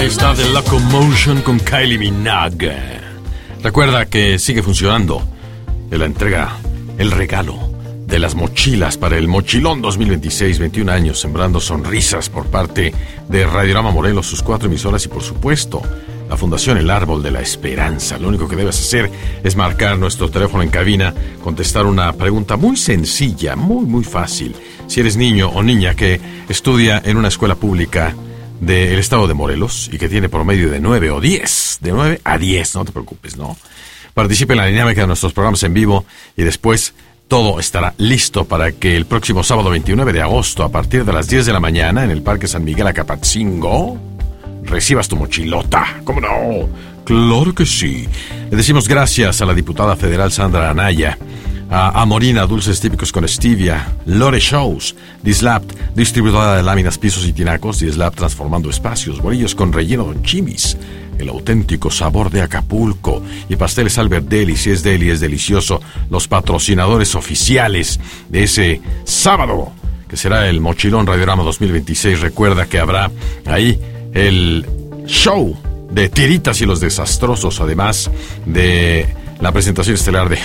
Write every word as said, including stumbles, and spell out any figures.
Ahí está The Locomotion con Kylie Minogue. Recuerda que sigue funcionando la entrega, el regalo de las mochilas para el Mochilón dos mil veintiséis, veintiún años sembrando sonrisas por parte de Radiorama Morelos, sus cuatro emisoras y por supuesto la Fundación El Árbol de la Esperanza. Lo único que debes hacer es marcar nuestro teléfono en cabina, contestar una pregunta muy sencilla, muy muy fácil. Si eres niño o niña que estudia en una escuela pública del estado de Morelos y que tiene promedio de nueve o diez, de nueve a diez, no te preocupes, ¿no? Participe en la dinámica de nuestros programas en vivo y después todo estará listo para que el próximo sábado veintinueve de agosto, a partir de las diez de la mañana, en el Parque San Miguel Acapatzingo, recibas tu mochilota. ¿Cómo no? Claro que sí. Le decimos gracias a la diputada federal Sandra Anaya, a Amorina Dulces Típicos con Stevia, Lore Shows, Dislab, distribuidora de láminas, pisos y tinacos, Dislab transformando espacios, bolillos con relleno Don Chimis, el auténtico sabor de Acapulco, y Pasteles Albert Deli, si es deli es delicioso, los patrocinadores oficiales de ese sábado, que será el Mochilón Radiorama dos mil veintiséis. Recuerda que habrá ahí el show de Tiritas y los Desastrosos, además de la presentación estelar de